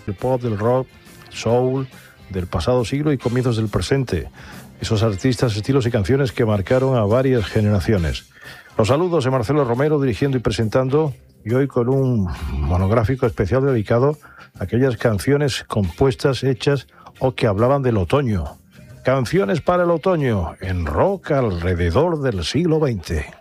del pop, del rock, soul, del pasado siglo y comienzos del presente. Esos artistas, estilos y canciones que marcaron a varias generaciones. Los saludos de Marcelo Romero, dirigiendo y presentando, y hoy con un monográfico especial dedicado a aquellas canciones compuestas, hechas o que hablaban del otoño. Canciones para el otoño en rock alrededor del siglo XX.